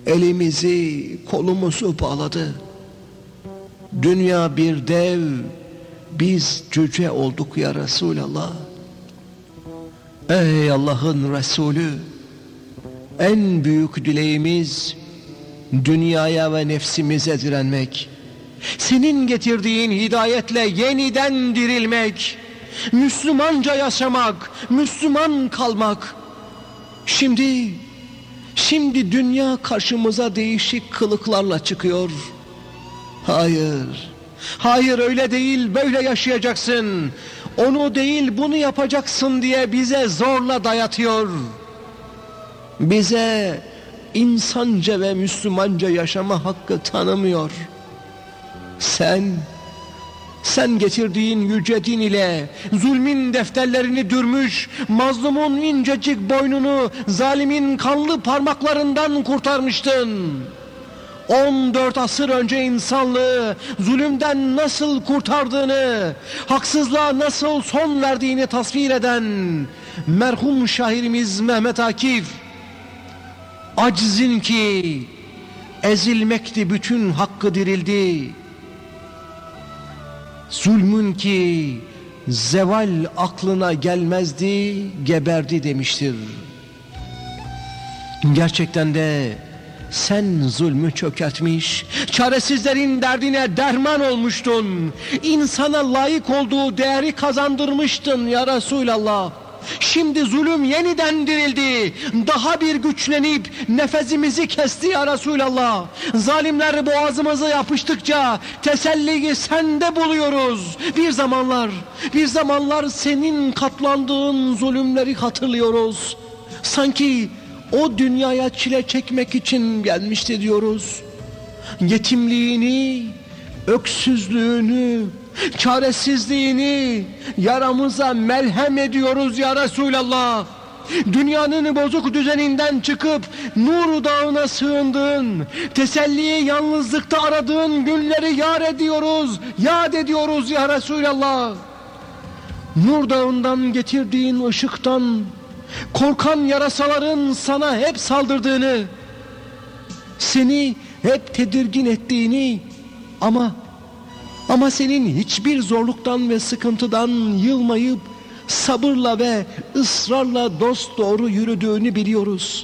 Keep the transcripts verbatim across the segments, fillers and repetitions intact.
elimizi kolumuzu bağladı. Dünya bir dev, biz cüce olduk ya Resulallah. Ey Allah'ın Resulü, en büyük dileğimiz dünyaya ve nefsimize direnmek, senin getirdiğin hidayetle yeniden dirilmek, Müslümanca yaşamak, Müslüman kalmak. Şimdi, şimdi dünya karşımıza değişik kılıklarla çıkıyor. Hayır, hayır öyle değil, böyle yaşayacaksın. Onu değil bunu yapacaksın diye bize zorla dayatıyor. Bize insanca ve Müslümanca yaşama hakkı tanımıyor. Sen, sen getirdiğin yüce din ile zulmin defterlerini dürmüş, mazlumun incecik boynunu zalimin kanlı parmaklarından kurtarmıştın. on dört asır önce insanlığı zulümden nasıl kurtardığını, haksızlığa nasıl son verdiğini tasvir eden merhum şairimiz Mehmet Akif, aczin ki ezilmekti bütün hakkı dirildi, zulmün ki zeval aklına gelmezdi geberdi demiştir. Gerçekten de sen zulmü çökertmiş, çaresizlerin derdine derman olmuştun. İnsana layık olduğu değeri kazandırmıştın ya Resulallah. Şimdi zulüm yeniden dirildi. Daha bir güçlenip nefesimizi kesti ya Resulallah. Zalimler boğazımızı yapıştıkça teselliyi sende buluyoruz. Bir zamanlar, bir zamanlar senin katlandığın zulümleri hatırlıyoruz. Sanki o dünyaya çile çekmek için gelmişti diyoruz. Yetimliğini, öksüzlüğünü, çaresizliğini yaramıza merhem ediyoruz ya Resulallah. Dünyanın bozuk düzeninden çıkıp Nur Dağı'na sığındığın, teselliyi yalnızlıkta aradığın günleri yad ediyoruz, yad ediyoruz ya Resulallah. Nur Dağı'ndan getirdiğin ışıktan korkan yarasaların sana hep saldırdığını, seni hep tedirgin ettiğini ama ama senin hiçbir zorluktan ve sıkıntıdan yılmayıp sabırla ve ısrarla dosdoğru yürüdüğünü biliyoruz.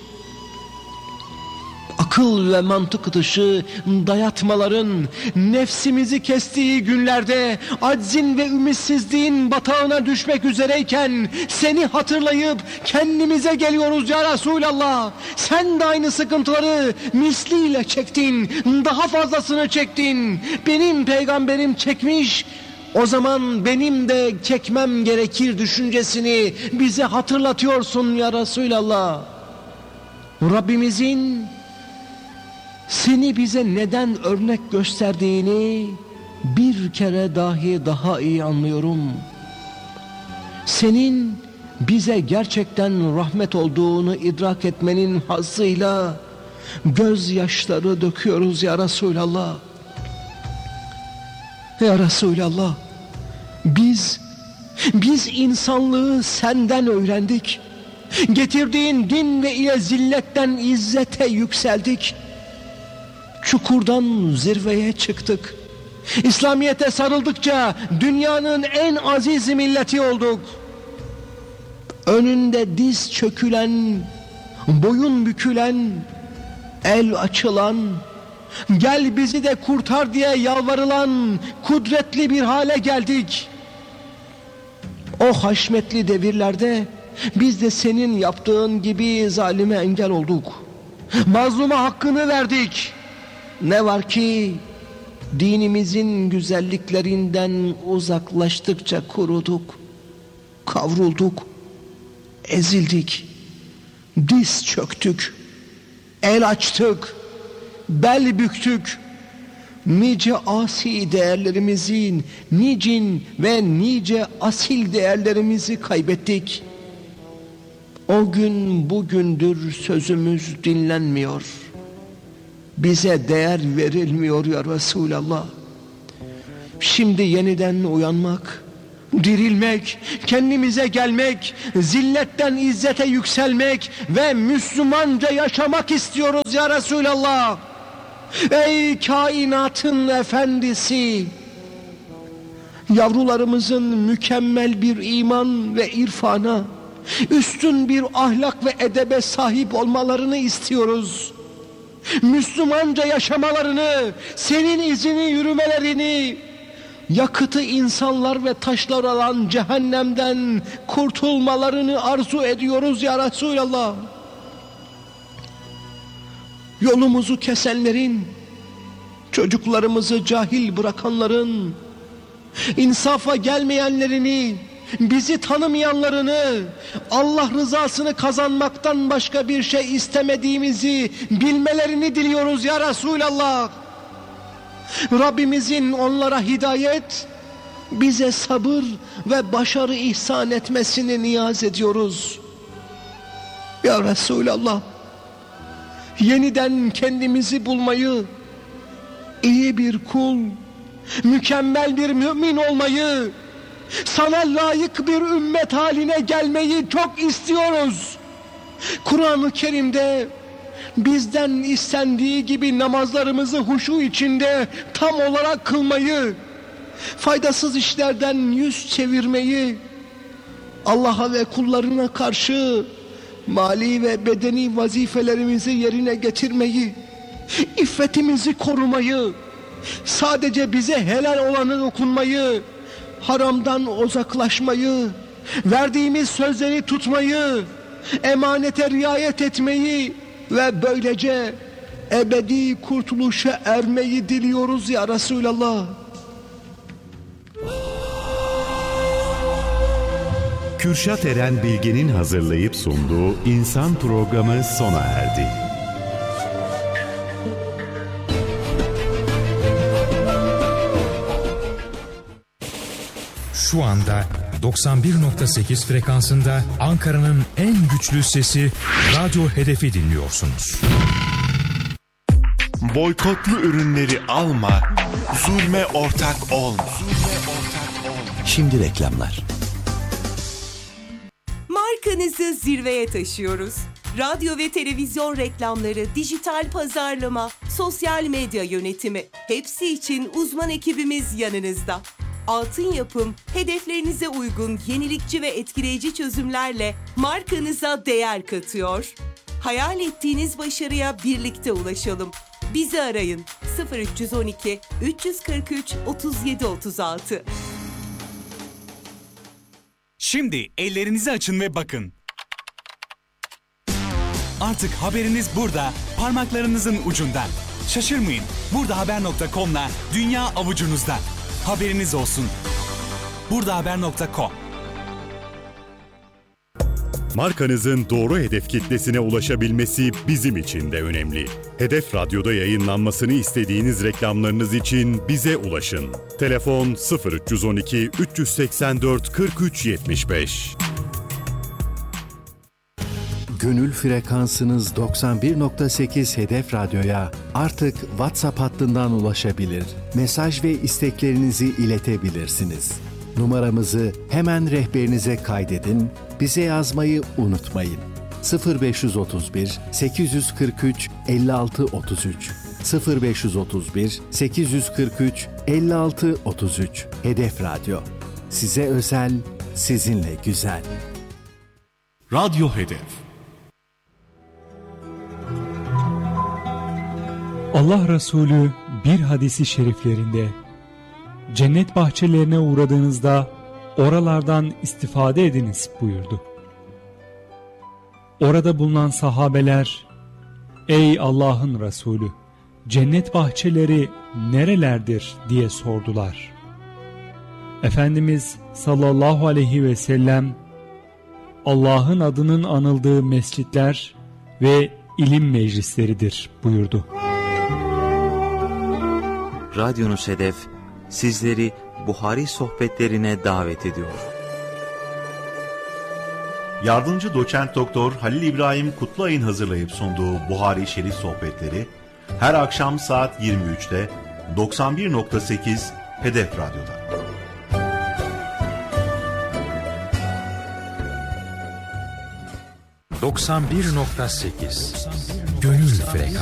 Akıl ve mantık dışı dayatmaların nefsimizi kestiği günlerde aczin ve ümitsizliğin batağına düşmek üzereyken seni hatırlayıp kendimize geliyoruz ya Resulallah. Sen de aynı sıkıntıları misliyle çektin, daha fazlasını çektin. Benim peygamberim çekmiş, o zaman benim de çekmem gerekir düşüncesini bize hatırlatıyorsun ya Resulallah. Rabbimizin seni bize neden örnek gösterdiğini bir kere dahi daha iyi anlıyorum. Senin bize gerçekten rahmet olduğunu idrak etmenin hazzıyla gözyaşları döküyoruz ya Resulallah. Ya Resulallah, biz, biz insanlığı senden öğrendik. Getirdiğin din ve ile zilletten izzete yükseldik. Çukurdan zirveye çıktık. İslamiyet'e sarıldıkça dünyanın en aziz milleti olduk. Önünde diz çökülen, boyun bükülen, el açılan, gel bizi de kurtar diye yalvarılan kudretli bir hale geldik. O haşmetli devirlerde biz de senin yaptığın gibi zalime engel olduk. Mazluma hakkını verdik. Ne var ki dinimizin güzelliklerinden uzaklaştıkça kuruduk, kavrulduk, ezildik, diz çöktük, el açtık, bel büktük. Nice asi değerlerimizin, nicin ve nice asil değerlerimizi kaybettik. O gün bugündür sözümüz dinlenmiyor. Bize değer verilmiyor ya Resulallah. Şimdi yeniden uyanmak, Dirilmek, kendimize gelmek, zilletten izzete yükselmek ve Müslümanca yaşamak istiyoruz ya Resulallah. Ey kainatın efendisi! Yavrularımızın mükemmel bir iman ve irfana, üstün bir ahlak ve edebe sahip olmalarını istiyoruz. Müslümanca yaşamalarını, senin izini yürümelerini, yakıtı insanlar ve taşlar olan cehennemden kurtulmalarını arzu ediyoruz ya Resulallah. Yolumuzu kesenlerin, çocuklarımızı cahil bırakanların, insafa gelmeyenlerini, bizi tanımayanlarını, Allah rızasını kazanmaktan başka bir şey istemediğimizi bilmelerini diliyoruz ya Resulallah. Rabbimizin onlara hidayet, bize sabır ve başarı ihsan etmesini niyaz ediyoruz. Ya Resulallah, yeniden kendimizi bulmayı, iyi bir kul, mükemmel bir mümin olmayı, sana layık bir ümmet haline gelmeyi çok istiyoruz. Kur'an-ı Kerim'de bizden istendiği gibi namazlarımızı huşu içinde tam olarak kılmayı, faydasız işlerden yüz çevirmeyi, Allah'a ve kullarına karşı mali ve bedeni vazifelerimizi yerine getirmeyi, iffetimizi korumayı, sadece bize helal olanı dokunmayı, haramdan uzaklaşmayı, verdiğimiz sözleri tutmayı, emanete riayet etmeyi ve böylece ebedi kurtuluşa ermeyi diliyoruz ya Resulallah. Kürşat Eren Bilge'nin hazırlayıp sunduğu İnsan programı sona erdi. Şu anda doksan bir nokta sekiz frekansında Ankara'nın en güçlü sesi Radyo Hedef'i dinliyorsunuz. Boykotlu ürünleri alma, zulme ortak olma. Şimdi reklamlar. Markanızı zirveye taşıyoruz. Radyo ve televizyon reklamları, dijital pazarlama, sosyal medya yönetimi, hepsi için uzman ekibimiz yanınızda. Altın Yapım, hedeflerinize uygun yenilikçi ve etkileyici çözümlerle markanıza değer katıyor. Hayal ettiğiniz başarıya birlikte ulaşalım. Bizi arayın sıfır üç on iki üç kırk üç otuz yedi otuz altı. Şimdi ellerinizi açın ve bakın. Artık haberiniz burada, parmaklarınızın ucunda. Şaşırmayın, burdahaber nokta com'la dünya avucunuzda. Haberiniz olsun. burdahaber nokta com. Markanızın doğru hedef kitlesine ulaşabilmesi bizim için de önemli. Hedef Radyo'da yayınlanmasını istediğiniz reklamlarınız için bize ulaşın. Telefon sıfır üç on iki üç seksen dört kırk üç yetmiş beş. Gönül frekansınız doksan bir nokta sekiz Hedef Radyo'ya artık WhatsApp hattından ulaşabilir, mesaj ve isteklerinizi iletebilirsiniz. Numaramızı hemen rehberinize kaydedin, bize yazmayı unutmayın. sıfır beş otuz bir sekiz kırk üç elli altı otuz üç sıfır beş otuz bir sekiz kırk üç elli altı otuz üç Hedef Radyo. Size özel, sizinle güzel. Radyo Hedef. Allah Resulü bir hadisi şeriflerinde cennet bahçelerine uğradığınızda oralardan istifade ediniz buyurdu. Orada bulunan sahabeler, ey Allah'ın Resulü, cennet bahçeleri nerelerdir diye sordular. Efendimiz sallallahu aleyhi ve sellem, Allah'ın adının anıldığı mescitler ve ilim meclisleridir buyurdu. Radyonuz Hedef sizleri Buhari sohbetlerine davet ediyor. Yardımcı Doçent Doktor Halil İbrahim Kutluay'ın hazırlayıp sunduğu Buhari Şerif sohbetleri her akşam saat yirmi üçte doksan bir nokta sekiz Hedef Radyo'da. doksan bir nokta sekiz Gönül Frekansı.